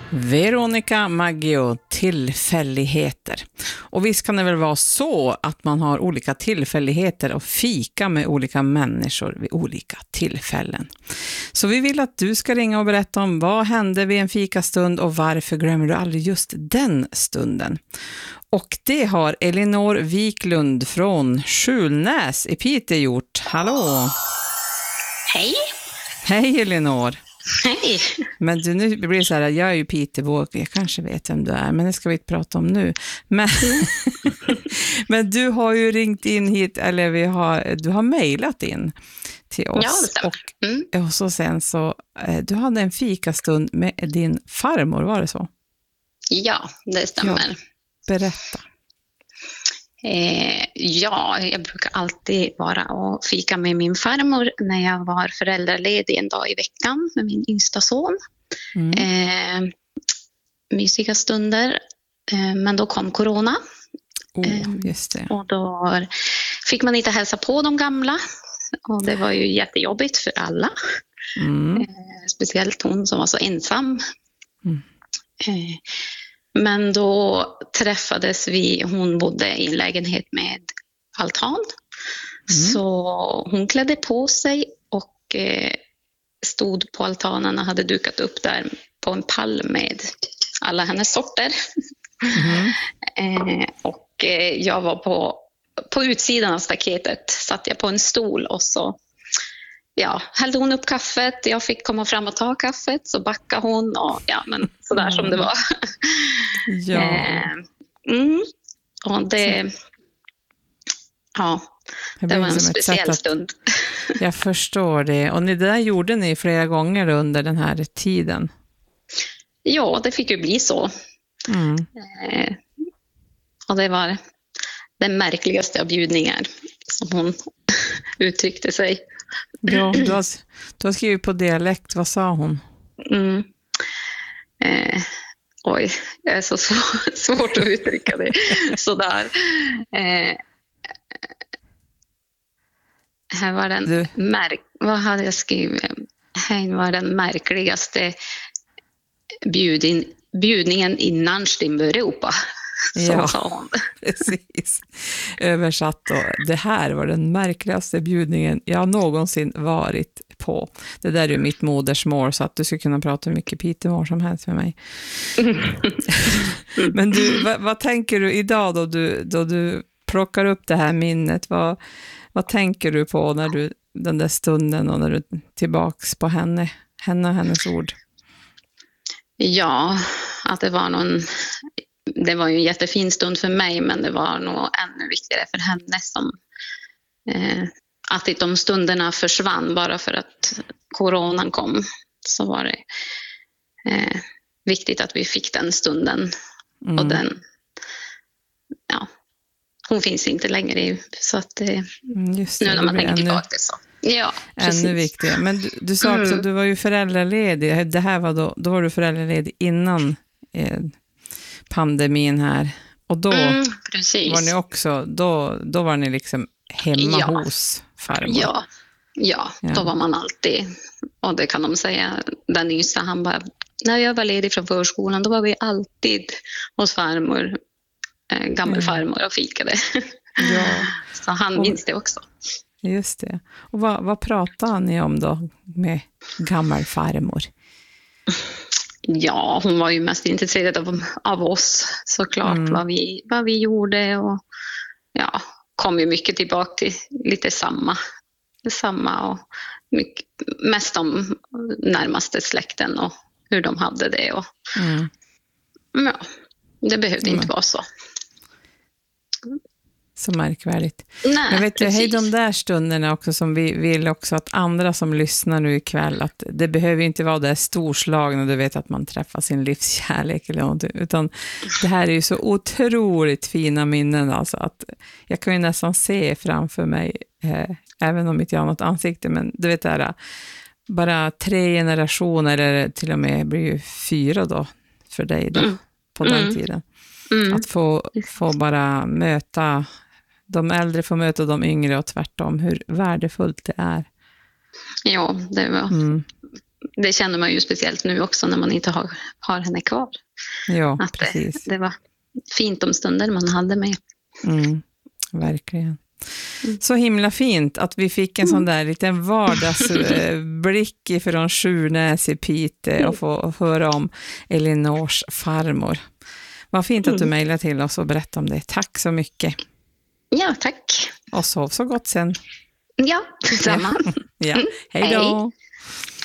Veronica Maggio, tillfälligheter. Och visst kan det väl vara så att man har olika tillfälligheter och fika med olika människor vid olika tillfällen. Så vi vill att du ska ringa och berätta om vad hände vid en fikastund och varför glömmer du aldrig just den stunden. Och det har Elinor Wiklund från Skjulnäs i Piteå gjort. Hallå! Hej! Hej Elinor! Hej! Men du, nu blir det så här, jag är ju Pitebo, jag kanske vet vem du är, men det ska vi inte prata om nu. Men du har ju ringt in hit, eller du har mejlat in till oss. Ja, det stämmer. Och så sen så, du hade en fikastund med din farmor, var det så? Ja, det stämmer. Ja, berätta. Jag brukar alltid vara och fika med min farmor när jag var föräldraledig en dag i veckan med min yngsta son. Mysiga stunder. Men då kom corona. Just det. Och då fick man inte hälsa på de gamla. Och det var ju jättejobbigt för alla. Speciellt hon som var så ensam. Men då träffades vi, hon bodde i en lägenhet med altan. Så hon klädde på sig och stod på altanen och hade dukat upp där på en pall med alla hennes sorter. Och jag var på utsidan av staketet, satt jag på en stol och så hällde hon upp kaffet, jag fick komma fram och ta kaffet, så backade hon och men sådär som det var. Och det var en speciell stund. Jag förstår det. Och det där gjorde ni flera gånger under den här tiden? Ja, det fick ju bli så. Och det var den märkligaste av bjudningar som hon uttryckte sig. Ja, du har skrivit på dialekt. Vad sa hon? Jag är så svårt att uttrycka det sådär. Här var den vad hade jag skrivit? Här var den märkligaste bjudningen innan Stimbereupa. Så sa hon. Precis. Översatt då. Det här var den märkligaste bjudningen jag någonsin varit på. Det där är ju mitt modersmål, så att du skulle kunna prata hur mycket Piteå som helst med mig. Men du, vad tänker du idag då du plockar upp det här minnet? Vad tänker du på när du den där stunden och när du är tillbaks på henne och hennes ord? Ja, att det var ju en jättefin stund för mig, men det var nog ännu viktigare för henne som att de stunderna försvann bara för att coronan kom. Så var det viktigt att vi fick den stunden. Och den, hon finns inte längre, så att just det, nu när man tänker tillbaka det så. Ja, precis. Ännu viktigare. Men du sa också att du var ju föräldraledig. Det här var då var du föräldraledig innan pandemin här. Och då var ni också, då var ni liksom hemma hos farmor. Ja, då var man alltid, och det kan de säga, den yngsta, han bara, när jag var ledig från förskolan, då var vi alltid hos farmor, gammelfarmor, och fikade. Ja. Så han minns det också. Just det. Och vad pratar ni om då med gammelfarmor? Ja, hon var ju mest intresserad av oss, såklart, vad vi gjorde, och kom ju mycket tillbaka till lite samma och mycket, mest om närmaste släkten och hur de hade det, och det behövde inte vara så. Så märkvärdigt. Nej, men vet du, precis. hej, de där stunderna också som vi vill också att andra som lyssnar nu ikväll, att det behöver inte vara det storslagna, du vet, att man träffar sin livskärlek eller någonting, utan det här är ju så otroligt fina minnen, alltså att jag kan ju nästan se framför mig, även om inte jag har något ansikte, men du vet det här, bara 3 generationer, eller till och med blir ju 4 då för dig då, på den tiden. Att få bara möta de äldre, får möta de yngre och tvärtom, hur värdefullt det är. Ja, det var det känner man ju speciellt nu också när man inte har henne kvar. Ja, Att precis. det var fint de stunder man hade med. Verkligen. Så himla fint att vi fick en sån där liten vardagsblick ifrån Sjurnäs i Piteå och få höra om Elinors farmor. Vad fint att du mejlade till oss och berättade om det. Tack så mycket. Ja, tack. Och sov så gott sen. Ja, detsamma. Ja. Hej då. Hej.